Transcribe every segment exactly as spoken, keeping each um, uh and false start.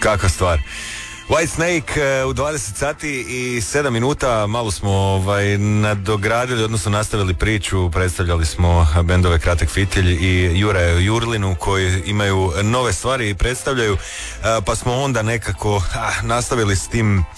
Kakva stvar. White Snake u dvadeset sati i sedam minuta, malo smo ovaj, nadogradili, odnosno nastavili priču, predstavljali smo bendove Kratek Fitilj i Jure Jurlinu koji imaju nove stvari i predstavljaju, pa smo onda nekako ah, nastavili s tim uh,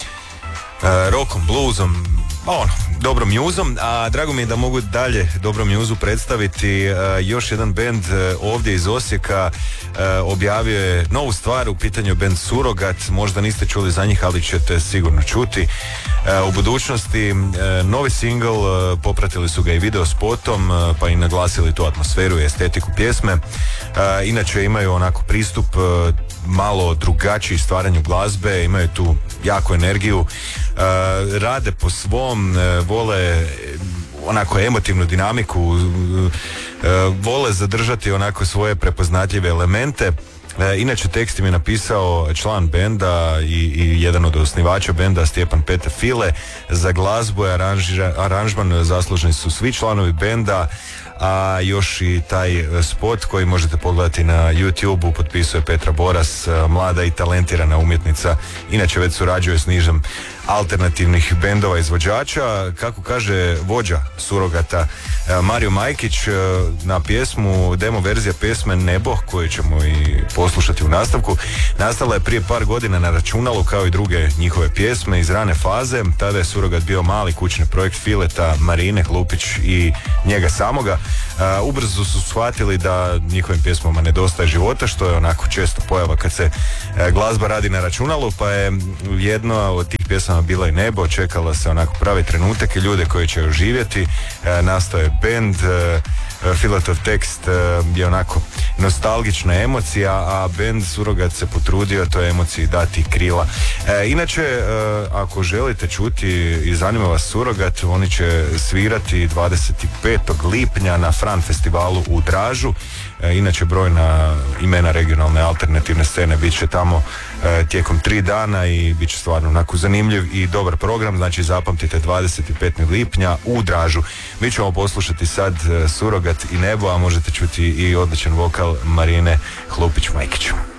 rockom, bluesom, ono, dobrom mjuzom, a drago mi je da mogu dalje dobrom mjuzu predstaviti uh, još jedan bend uh, ovdje iz Osijeka. Uh, objavio je novu stvar, u pitanju bend Surogat, možda niste čuli za njih, ali ćete sigurno čuti uh, u budućnosti. Uh, novi single, uh, popratili su ga i video spotom, uh, pa i naglasili tu atmosferu i estetiku pjesme. Uh, inače imaju onako pristup uh, malo drugačiji stvaranju glazbe, imaju tu jaku energiju, uh, rade po svom, uh, vole onako emotivnu dinamiku, uh, uh, vole zadržati onako svoje prepoznatljive elemente. E, inače tekst im je napisao član benda i, i jedan od osnivača benda Stjepan Pete File. Za glazbu i aranžira, aranžman zaslužni su svi članovi benda, a još i taj spot koji možete pogledati na YouTubeu potpisuje Petra Boras, mlada i talentirana umjetnica, inače već surađuje s nižem alternativnih bendova izvođača. Kako kaže vođa Surogata Mario Majkić, na pjesmu, demo verzija pjesme Nebo, koju ćemo i poslušati u nastavku, nastala je prije par godina na računalu kao i druge njihove pjesme iz rane faze. Tada je Surogat bio mali kućni projekt Fileta, Marine Hlupić i njega samoga. Uh, ubrzo su shvatili da njihovim pjesmama nedostaje života, što je onako često pojava kad se uh, glazba radi na računalu, pa je jedna od tih pjesama bila i Nebo, čekala se onako pravi trenutak i ljude koji će oživjeti. Uh, nastao je bend, uh, Filetov tekst uh, je onako nostalgična emocija, a bend Surogat se potrudio toj emociji dati krila. E, inače, e, ako želite čuti i zanima vas Surogat, oni će svirati dvadeset petog lipnja na Fran festivalu u Dražu. E, inače, brojna imena regionalne alternativne scene bit će tamo e, tijekom tri dana i bit će stvarno onako zanimljiv i dobar program. Znači, zapamtite dvadeset petog lipnja u Dražu. Mi ćemo poslušati sad e, Surogat i Nebo, a možete čuti i odličan vokal Marine Hlupić-Majkić.